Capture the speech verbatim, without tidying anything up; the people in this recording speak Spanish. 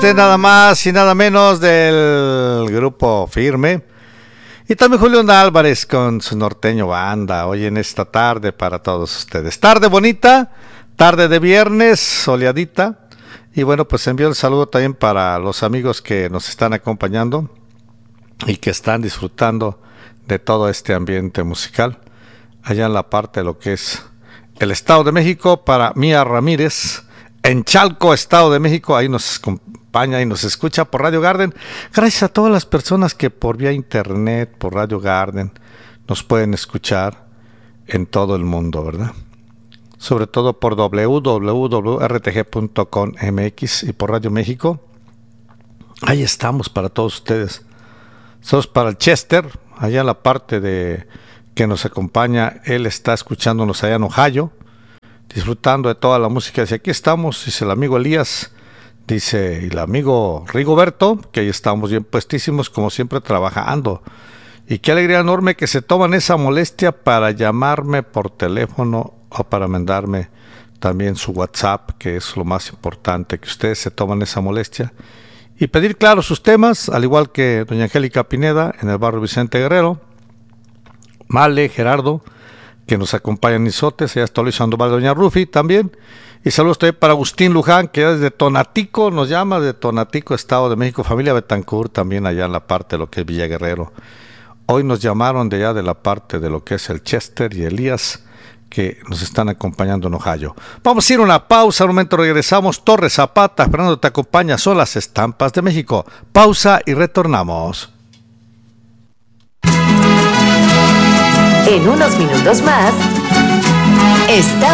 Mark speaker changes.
Speaker 1: De nada más y nada menos del grupo Firme. Y también Julián Álvarez con su norteño banda, hoy en esta tarde para todos ustedes. Tarde bonita, tarde de viernes, soleadita. Y bueno, pues envío el saludo también para los amigos que nos están acompañando y que están disfrutando de todo este ambiente musical. Allá en la parte de lo que es el Estado de México, para Mía Ramírez, en Chalco, Estado de México, ahí nos acompaña y nos escucha por Radio Garden. Gracias a todas las personas que por vía internet, por Radio Garden, nos pueden escuchar en todo el mundo, ¿verdad? Sobre todo por doble u doble u doble u punto r t g punto com m x y por Radio México. Ahí estamos para todos ustedes. Somos para el Chester, allá en la parte de que nos acompaña. Él está escuchándonos allá en Ohio, disfrutando de toda la música. Dice, aquí estamos, dice el amigo Elías, dice el amigo Rigoberto, que ahí estamos bien puestísimos, como siempre, trabajando. Y qué alegría enorme que se toman esa molestia para llamarme por teléfono o para mandarme también su WhatsApp, que es lo más importante, que ustedes se toman esa molestia. Y pedir, claro, sus temas, al igual que doña Angélica Pineda, en el barrio Vicente Guerrero, Male, Gerardo, que nos acompaña en Izotes, ya está Luis Sandoval, doña Rufi también. Y saludos también para Agustín Luján, que ya desde Tonatico nos llama, de Tonatico, Estado de México, familia Betancourt, también allá en la parte de lo que es Villa Guerrero. Hoy nos llamaron de allá de la parte de lo que es el Chester y Elías, que nos están acompañando en Ohio. Vamos a ir a una pausa, un momento regresamos. Torres Zapata, Fernando te acompaña, son las estampas de México. Pausa y retornamos.
Speaker 2: En unos minutos más, está